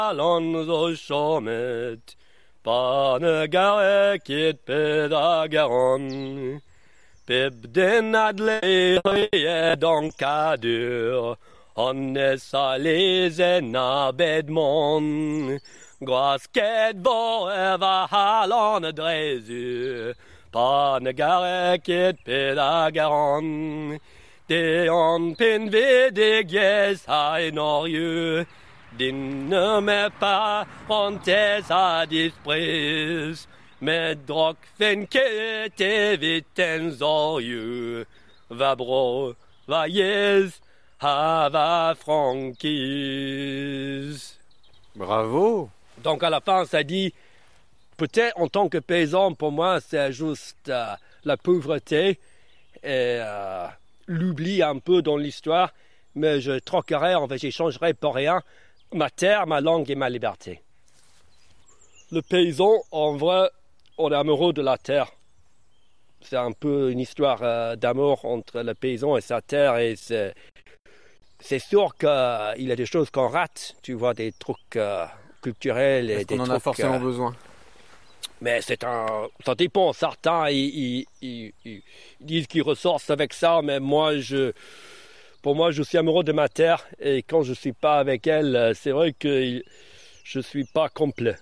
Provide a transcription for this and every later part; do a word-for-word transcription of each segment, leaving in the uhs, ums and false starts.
Allons au chômet, pas gare qui peda garonne. Pip den adler et donc à dur, on est salés et n'abedmon. Grasket bo eva halon drésu, pas gare qui peda garonne. De on pin vedig yes I norieux. Din ne me pas hontes à disprise, mais droc fen que te vitens orieux. Va bro, va yes, ha va franquise. Bravo. Donc à la fin, ça dit, peut-être en tant que paysan, pour moi, c'est juste euh, la pauvreté et euh, l'oubli un peu dans l'histoire, mais je troquerai, en fait, j'échangerai pour rien ma terre, ma langue et ma liberté. Le paysan, en vrai, on est amoureux de la terre. C'est un peu une histoire euh, d'amour entre le paysan et sa terre. Et c'est, c'est sûr qu'il euh, y a des choses qu'on rate, tu vois, des trucs euh, culturels. Et Est-ce des qu'on en trucs, a forcément euh, besoin? Mais c'est un, ça dépend. Certains, ils, ils, ils, ils disent qu'ils ressortent avec ça, mais moi, je... Pour moi, je suis amoureux de ma terre et quand je ne suis pas avec elle, c'est vrai que je ne suis pas complet.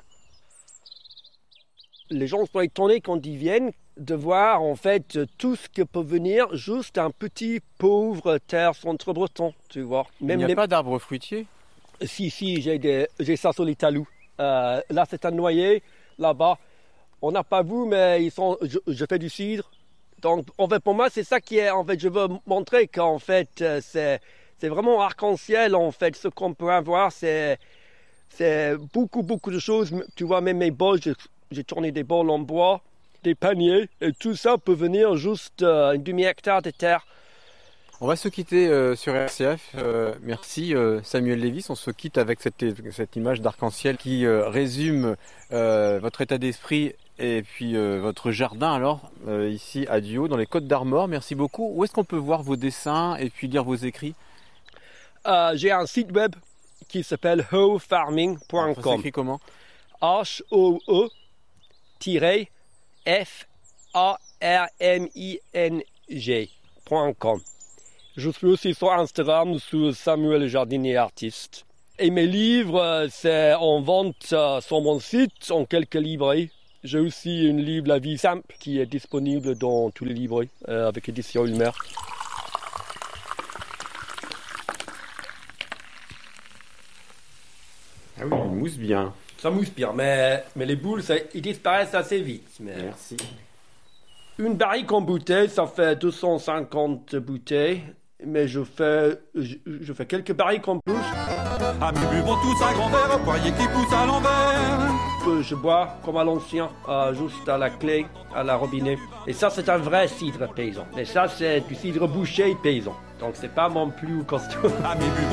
Les gens sont étonnés quand ils viennent de voir en fait tout ce que peut venir juste un petit pauvre terre centre-breton, tu vois. Même Il n'y a les... pas d'arbres fruitiers? Si, si, j'ai, des... j'ai ça sur les talous. Euh, là, c'est un noyer, là-bas. On n'a pas vu, mais ils sont... je, je fais du cidre. Donc, en fait, pour moi, c'est ça qui est, en fait, je veux montrer qu'en fait, c'est, c'est vraiment arc-en-ciel, en fait, ce qu'on peut avoir, c'est, c'est beaucoup, beaucoup de choses. Tu vois, même mes bols, j'ai, j'ai tourné des bols en bois, des paniers, et tout ça peut venir juste euh, une demi-hectare de terre. On va se quitter euh, sur R C F. Euh, merci euh, Samuel Lévis. On se quitte avec cette, cette image d'arc-en-ciel qui euh, résume euh, votre état d'esprit et puis euh, votre jardin alors, euh, ici à Duhaut, dans les Côtes d'Armor. Merci beaucoup. Où est-ce qu'on peut voir vos dessins et puis lire vos écrits? euh, J'ai un site web qui s'appelle ho farming point com. Ça s'écrit comment? H O E F A R M I N G point com. Je suis aussi sur Instagram sous Samuel Jardinier Artiste. Et mes livres, c'est en vente euh, sur mon site, en quelques librairies. J'ai aussi une livre La vie simple qui est disponible dans tous les librairies euh, avec édition Ulmer. Ah oui, il mousse bien. Ça mousse bien, mais, mais les boules, ça, ils disparaissent assez vite. Mais... Merci. Une barrique en bouteille, ça fait deux cent cinquante bouteilles. Mais je fais, je, je fais quelques barriques en plus. Amis buvons tous un grand verre, poirier qui pousse à l'envers. Je bois comme à l'ancien, euh, juste à la clé, à la robinet. Et ça, c'est un vrai cidre paysan. Mais ça, c'est du cidre bouché paysan. Donc, c'est pas mon plus costaud.